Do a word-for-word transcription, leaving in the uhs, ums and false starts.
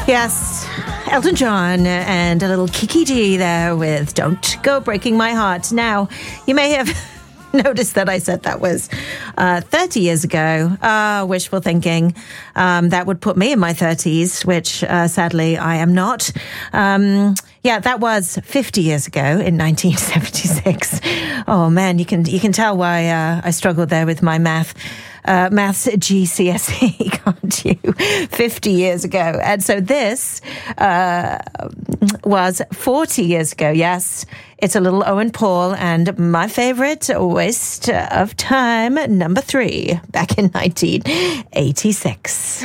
Yes, Elton John and a little Kiki G there with Don't Go Breaking My Heart. Now, you may have noticed that I said that was uh, thirty years ago. Uh, wishful thinking. Um, that would put me in my thirties, which uh, sadly I am not. Um, yeah, that was fifty years ago in nineteen seventy-six. Oh man, you can you can tell why uh, I struggled there with my math. Uh, maths G C S E, can't you? fifty years ago. And so this uh, was forty years ago. Yes, it's a little Owen Paul and my favorite, Waste of Time, number three, back in nineteen eighty-six.